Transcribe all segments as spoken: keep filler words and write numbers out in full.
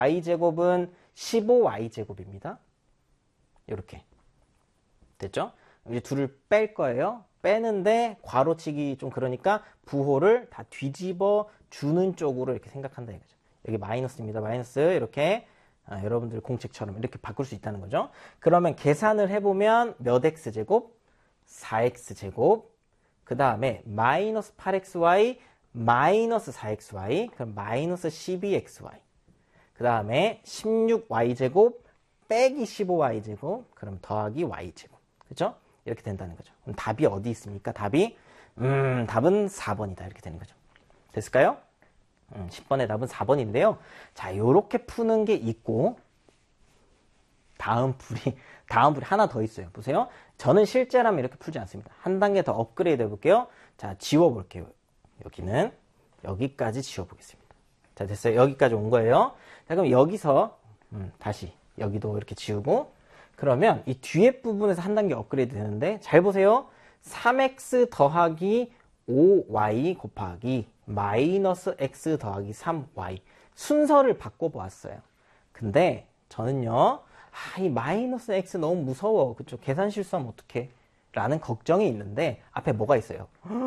y제곱은 십오 와이제곱입니다. 이렇게. 됐죠? 이제 둘을 뺄 거예요. 빼는데 괄호치기 좀 그러니까 부호를 다 뒤집어 주는 쪽으로 이렇게 생각한다 이거죠. 여기 마이너스입니다. 마이너스 이렇게 아, 여러분들 공책처럼 이렇게 바꿀 수 있다는 거죠. 그러면 계산을 해보면 몇 x제곱? 사 엑스제곱 그 다음에 마이너스 팔 엑스 와이 마이너스 사 엑스 와이 그럼 마이너스 십이 엑스 와이 그 다음에 십육 와이제곱 빼기 십오 와이제곱 그럼 더하기 y제곱 그죠? 이렇게 된다는 거죠. 그럼 답이 어디 있습니까? 답이 음 답은 사 번이다 이렇게 되는 거죠. 됐을까요? 음, 십 번의 답은 사 번인데요. 자, 요렇게 푸는 게 있고 다음 풀이 다음 풀이 하나 더 있어요. 보세요. 저는 실제라면 이렇게 풀지 않습니다. 한 단계 더 업그레이드 해볼게요. 자, 지워볼게요. 여기는 여기까지 지워보겠습니다. 자, 됐어요. 여기까지 온 거예요. 자, 그럼 여기서 음, 다시 여기도 이렇게 지우고 그러면 이 뒤에 부분에서 한 단계 업그레이드 되는데 잘 보세요. 삼 엑스 더하기 오 와이 곱하기 마이너스 x 더하기 삼 와이 순서를 바꿔보았어요. 근데 저는요. 아, 이 마이너스 x 너무 무서워. 그쵸? 계산 실수하면 어떡해? 라는 걱정이 있는데 앞에 뭐가 있어요?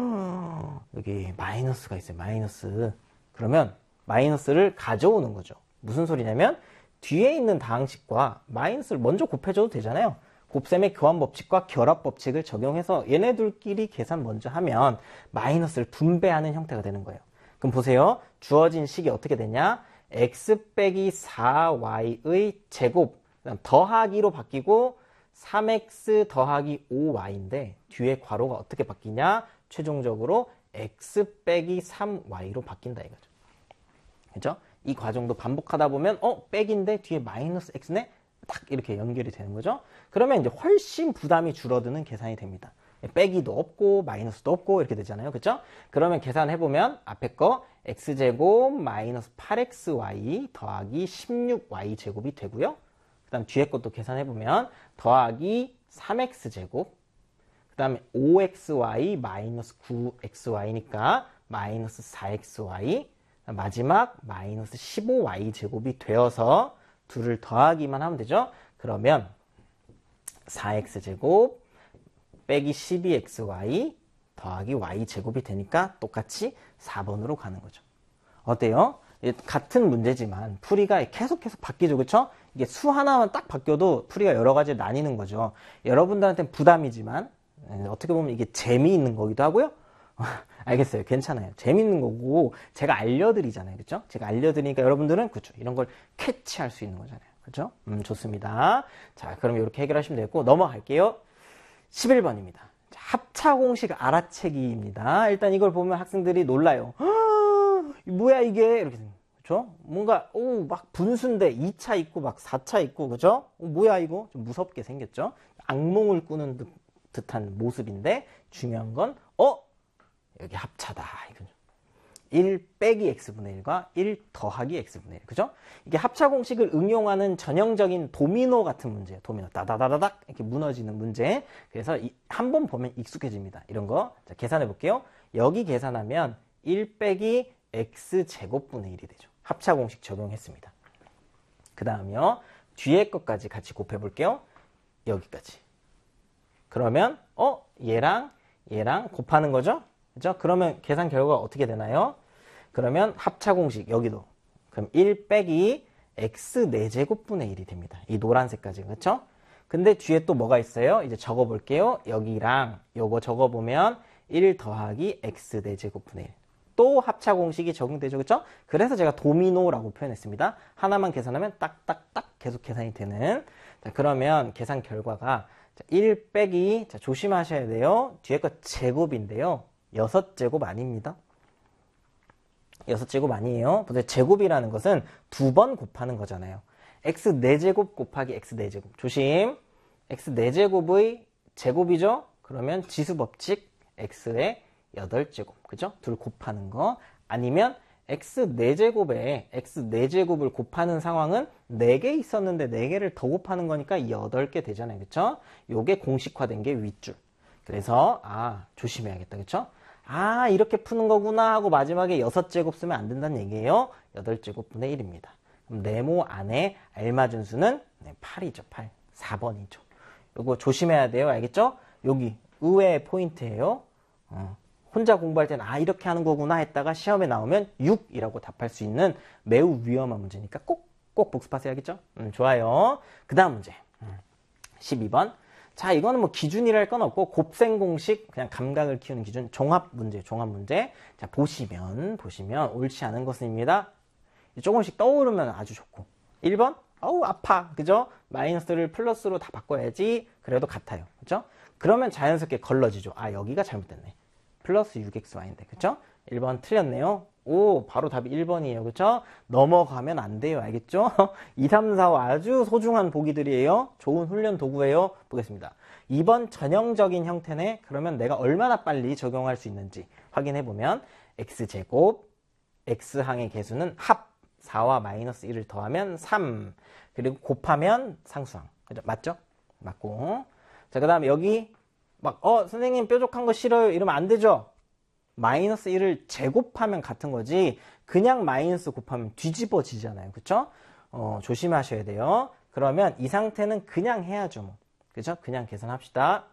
여기 마이너스가 있어요. 마이너스. 그러면 마이너스를 가져오는 거죠. 무슨 소리냐면 뒤에 있는 다항식과 마이너스를 먼저 곱해줘도 되잖아요. 곱셈의 교환법칙과 결합법칙을 적용해서 얘네들끼리 계산 먼저 하면 마이너스를 분배하는 형태가 되는 거예요. 그럼 보세요. 주어진 식이 어떻게 되냐? x 빼기 사 와이의 제곱 그다음 더하기로 바뀌고 삼 엑스 더하기 오 와이인데 뒤에 괄호가 어떻게 바뀌냐? 최종적으로 x 빼기 삼 와이로 바뀐다 이거죠. 그죠? 이 과정도 반복하다 보면 어? 백인데 뒤에 마이너스 x네? 딱 이렇게 연결이 되는 거죠. 그러면 이제 훨씬 부담이 줄어드는 계산이 됩니다. 빼기도 없고 마이너스도 없고 이렇게 되잖아요. 그렇죠? 그러면 계산해보면 앞에 거 x제곱 마이너스 팔 엑스 와이 더하기 십육 와이 제곱이 되고요. 그 다음 뒤에 것도 계산해보면 더하기 삼 엑스제곱 그 다음에 오 엑스 와이 마이너스 구 엑스 와이니까 마이너스 사 엑스 와이 마지막 마이너스 십오 와이 제곱이 되어서 둘을 더하기만 하면 되죠. 그러면 사 엑스제곱 빼기 십이 엑스 와이 더하기 y제곱이 되니까 똑같이 사 번으로 가는 거죠. 어때요? 같은 문제지만 풀이가 계속 계속 바뀌죠. 그렇죠? 이게 수 하나만 딱 바뀌어도 풀이가 여러 가지로 나뉘는 거죠. 여러분들한테는 부담이지만 어떻게 보면 이게 재미있는 거기도 하고요. 알겠어요. 괜찮아요. 재밌는 거고 제가 알려드리잖아요. 그렇죠? 제가 알려드리니까 여러분들은 그렇죠. 이런 걸 캐치할 수 있는 거잖아요. 그렇죠? 음, 좋습니다. 자, 그럼 이렇게 해결하시면 되고 넘어갈게요. 십일 번입니다. 자, 합차 공식 알아채기입니다. 일단 이걸 보면 학생들이 놀라요. 뭐야 이게? 이렇게 그렇죠? 뭔가 오, 막 분수인데 이 차 있고 막 사 차 있고 그렇죠? 오, 뭐야 이거? 좀 무섭게 생겼죠? 악몽을 꾸는 듯, 듯한 모습인데 중요한 건 어? 여기 합차다. 이거죠. 일 빼기 x분의 일과 일 더하기 x분의 일. 그죠? 이게 합차 공식을 응용하는 전형적인 도미노 같은 문제예요. 도미노. 따다다다닥 이렇게 무너지는 문제. 그래서 한 번 보면 익숙해집니다. 이런 거. 자, 계산해 볼게요. 여기 계산하면 일 빼기 x제곱분의 일이 되죠. 합차 공식 적용했습니다. 그 다음요. 뒤에 것까지 같이 곱해 볼게요. 여기까지. 그러면 어? 얘랑 얘랑 곱하는 거죠? 그죠? 그러면 계산 결과가 어떻게 되나요? 그러면 합차 공식 여기도 그럼 일 빼기 x 네 제곱분의 일이 됩니다. 이 노란색까지. 그렇죠? 근데 뒤에 또 뭐가 있어요? 이제 적어 볼게요. 여기랑 요거 적어 보면 일 더하기 x 네 제곱분의 일. 또 합차 공식이 적용되죠. 그렇죠? 그래서 제가 도미노라고 표현했습니다. 하나만 계산하면 딱딱딱 계속 계산이 되는. 자, 그러면 계산 결과가 일 빼기 자, 조심하셔야 돼요. 뒤에 거 제곱인데요. 여섯 제곱 아닙니다. 여섯 제곱 아니에요. 근데 제곱이라는 것은 두 번 곱하는 거잖아요. x 네 제곱 곱하기 x 네 제곱. 조심. x 네 제곱의 제곱이죠? 그러면 지수법칙 x의 여덟 제곱. 그죠? 둘 곱하는 거. 아니면 x 네 제곱에 x 네 제곱을 곱하는 상황은 네 개 있었는데 네 개를 더 곱하는 거니까 여덟 개 되잖아요. 그쵸? 요게 공식화된 게 윗줄. 그래서 아 조심해야겠다. 그쵸? 아 이렇게 푸는 거구나 하고 마지막에 여섯 제곱 쓰면 안 된다는 얘기예요. 여덟 제곱분의 일입니다. 그럼 네모 안에 알맞은 수는 네, 팔이죠. 팔. 사 번이죠. 요거 조심해야 돼요. 알겠죠? 여기 의외의 포인트예요. 어, 혼자 공부할 때는 아 이렇게 하는 거구나 했다가 시험에 나오면 육이라고 답할 수 있는 매우 위험한 문제니까 꼭 꼭 복습하세요. 알겠죠? 음, 좋아요. 그 다음 문제. 음, 십이 번. 자, 이거는 뭐 기준이랄 건 없고 곱셈 공식 그냥 감각을 키우는 기준 종합 문제, 종합 문제. 자, 보시면 보시면 옳지 않은 것입니다. 조금씩 떠오르면 아주 좋고. 일 번. 어우 아파. 그죠? 마이너스를 플러스로 다 바꿔야지. 그래도 같아요. 그죠? 그러면 자연스럽게 걸러지죠. 아, 여기가 잘못됐네. 플러스 육 엑스 와이인데. 그죠? 일 번 틀렸네요. 오, 바로 답이 일 번이에요. 그쵸? 넘어가면 안 돼요. 알겠죠? 이, 삼, 사, 오 아주 소중한 보기들이에요. 좋은 훈련 도구예요. 보겠습니다. 이 번 전형적인 형태네. 그러면 내가 얼마나 빨리 적용할 수 있는지 확인해보면 x제곱, x항의 개수는 합, 사와 마이너스 일을 더하면 삼. 그리고 곱하면 상수항. 그죠? 맞죠? 맞고. 자, 그 다음에 여기 막, 어, 선생님 뾰족한 거 싫어요. 이러면 안 되죠? 마이너스 일을 제곱하면 같은 거지 그냥 마이너스 곱하면 뒤집어지잖아요. 그쵸? 어, 조심하셔야 돼요. 그러면 이 상태는 그냥 해야죠. 뭐. 그죠? 그냥 계산합시다.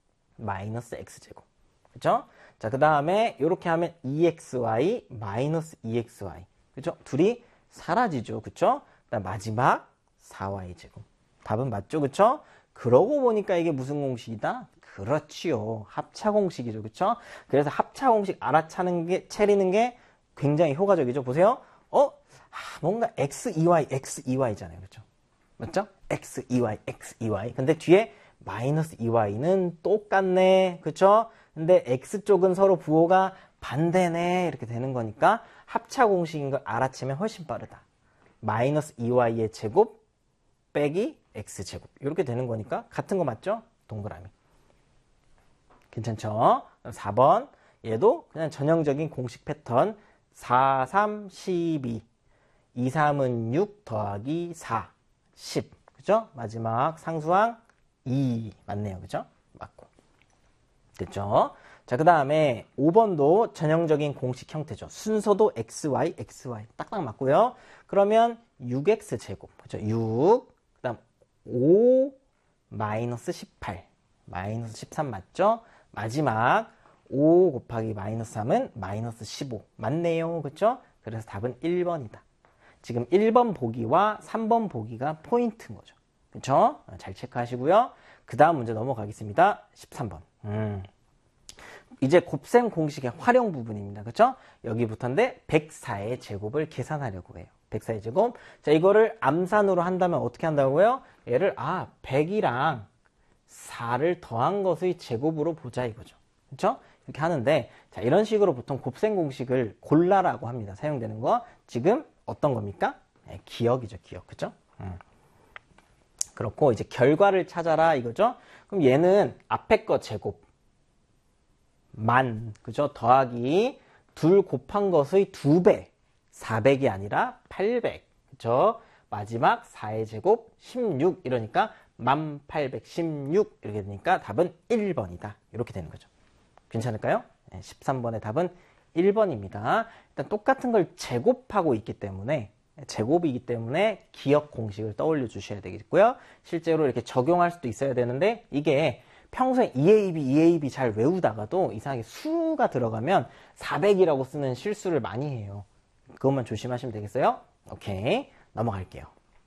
마이너스 x제곱. 그죠? 자, 그 다음에 이렇게 하면 이 엑스 와이 마이너스 이 엑스 와이. 그죠? 둘이 사라지죠. 그쵸? 그다음 마지막 사 와이 제곱. 답은 맞죠? 그쵸? 그러고 보니까 이게 무슨 공식이다? 그렇지요. 합차 공식이죠. 그쵸? 그래서 합차 공식 알아차는 게, 차리는 게 굉장히 효과적이죠. 보세요. 어? 아, 뭔가 엑스 이 와이, 엑스 이 와이잖아요. 그쵸? 맞죠? 엑스 이 와이, 엑스 이 와이. 근데 뒤에 마이너스 이 와이는 똑같네. 그쵸? 근데 X쪽은 서로 부호가 반대네. 이렇게 되는 거니까 합차 공식인 걸 알아채면 훨씬 빠르다. 마이너스 이 와이의 제곱 빼기 X제곱. 이렇게 되는 거니까 같은 거 맞죠? 동그라미. 괜찮죠? 사 번. 얘도 그냥 전형적인 공식 패턴. 사, 삼, 십이. 이, 삼은 육 더하기 사, 십. 그죠? 마지막 상수항 이. 맞네요. 그죠? 맞고. 됐죠? 자, 그 다음에 오 번도 전형적인 공식 형태죠. 순서도 엑스 와이, 엑스 와이. 딱딱 맞고요. 그러면 육 엑스 제곱. 그죠? 육. 그 다음 오 마이너스 십팔. 마이너스 십삼 맞죠? 마지막 오 곱하기 마이너스 삼은 마이너스 십오. 맞네요. 그쵸? 그래서 답은 일 번이다. 지금 일 번 보기와 삼 번 보기가 포인트인 거죠. 그쵸? 잘 체크하시고요. 그 다음 문제 넘어가겠습니다. 십삼 번. 음. 이제 곱셈 공식의 활용 부분입니다. 그쵸? 여기부터인데 백사의 제곱을 계산하려고 해요. 백사의 제곱. 자, 이거를 암산으로 한다면 어떻게 한다고요? 얘를 아 백이랑 사를 더한 것의 제곱으로 보자 이거죠. 그렇죠? 이렇게 하는데 자 이런 식으로 보통 곱셈 공식을 골라라고 합니다. 사용되는 거. 지금 어떤 겁니까? 네, 기억이죠. 기억. 그렇죠? 음. 그렇고 이제 결과를 찾아라 이거죠. 그럼 얘는 앞에 거 제곱 만 그죠? 더하기 둘 곱한 것의 두 배 사백이 아니라 팔백 그죠? 마지막 사의 제곱 십육 이러니까 만 팔백십육 이렇게 되니까 답은 일 번이다. 이렇게 되는 거죠. 괜찮을까요? 네, 십삼 번의 답은 일 번입니다. 일단 똑같은 걸 제곱하고 있기 때문에 제곱이기 때문에 기억 공식을 떠올려 주셔야 되겠고요. 실제로 이렇게 적용할 수도 있어야 되는데 이게 평소에 이 에이 비, 이 에이 비 잘 외우다가도 이상하게 수가 들어가면 사백이라고 쓰는 실수를 많이 해요. 그것만 조심하시면 되겠어요? 오케이. 넘어갈게요.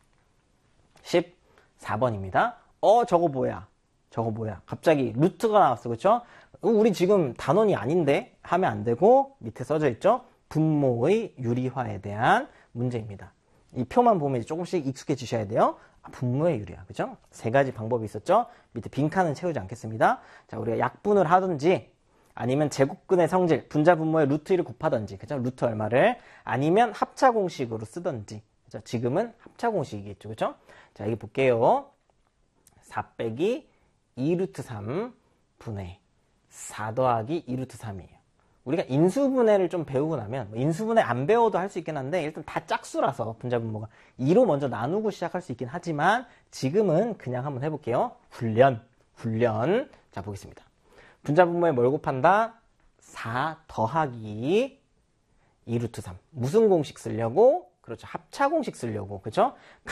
십사 번입니다. 어, 저거 뭐야? 저거 뭐야? 갑자기 루트가 나왔어. 그쵸? 우리 지금 단원이 아닌데 하면 안 되고 밑에 써져 있죠? 분모의 유리화에 대한 문제입니다. 이 표만 보면 조금씩 익숙해지셔야 돼요. 아, 분모의 유리화. 그죠? 세 가지 방법이 있었죠? 밑에 빈칸은 채우지 않겠습니다. 자, 우리가 약분을 하든지 아니면 제곱근의 성질, 분자 분모의 루트 일을 곱하든지, 그죠? 루트 얼마를 아니면 합차 공식으로 쓰든지. 그죠? 지금은 합차 공식이겠죠. 그죠? 자, 여기 볼게요. 사 빼기 이 루트 삼 분의 사 더하기 이 루트 삼이에요. 우리가 인수분해를 좀 배우고 나면 인수분해 안 배워도 할 수 있긴 한데 일단 다 짝수라서 분자 분모가 이로 먼저 나누고 시작할 수 있긴 하지만 지금은 그냥 한번 해볼게요. 훈련, 훈련. 자, 보겠습니다. 분자 분모에 뭘 곱한다? 사 더하기 이 루트 삼. 무슨 공식 쓰려고? 그렇죠. 합차 공식 쓰려고. 그죠?